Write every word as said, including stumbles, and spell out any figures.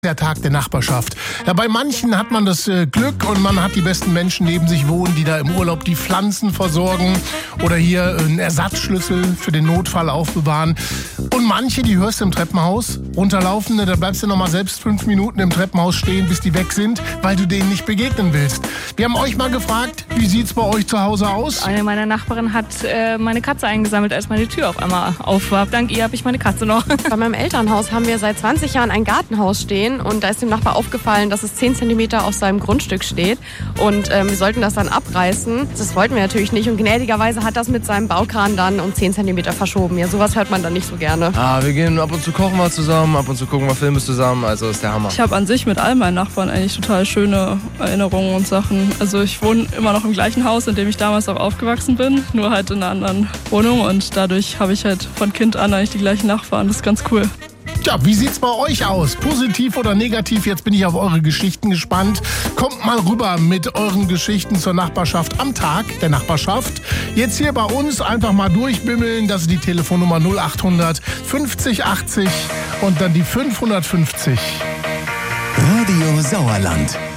Der Tag der Nachbarschaft. Ja, bei manchen hat man das äh, Glück und man hat die besten Menschen neben sich wohnen, die da im Urlaub die Pflanzen versorgen oder hier äh, einen Ersatzschlüssel für den Notfall aufbewahren. Und manche, die hörst du im Treppenhaus runterlaufen, ne, da bleibst du noch mal selbst fünf Minuten im Treppenhaus stehen, bis die weg sind, weil du denen nicht begegnen willst. Wir haben euch mal gefragt, wie sieht's bei euch zu Hause aus? Eine meiner Nachbarinnen hat äh, meine Katze eingesammelt, als meine Tür auf einmal auf war. Dank ihr habe ich meine Katze noch. Bei meinem Elternhaus haben wir seit zwanzig Jahren ein Gartenhaus stehen. Und da ist dem Nachbar aufgefallen, dass es zehn Zentimeter auf seinem Grundstück steht. Und ähm, wir sollten das dann abreißen. Das wollten wir natürlich nicht. Und gnädigerweise hat das mit seinem Baukran dann um zehn Zentimeter verschoben. Ja, sowas hört man dann nicht so gerne. Ah, wir gehen ab und zu kochen mal zusammen, ab und zu gucken wir Filme zusammen. Also ist der Hammer. Ich habe an sich mit all meinen Nachbarn eigentlich total schöne Erinnerungen und Sachen. Also ich wohne immer noch im gleichen Haus, in dem ich damals auch aufgewachsen bin. Nur halt in einer anderen Wohnung. Und dadurch habe ich halt von Kind an eigentlich die gleichen Nachbarn. Das ist ganz cool. Tja, wie sieht's bei euch aus? Positiv oder negativ? Jetzt bin ich auf eure Geschichten gespannt. Kommt mal rüber mit euren Geschichten zur Nachbarschaft am Tag der Nachbarschaft. Jetzt hier bei uns einfach mal durchbimmeln. Das ist die Telefonnummer null achthundert fünfzig achtzig und dann die fünfhundertfünfzig. Radio Sauerland.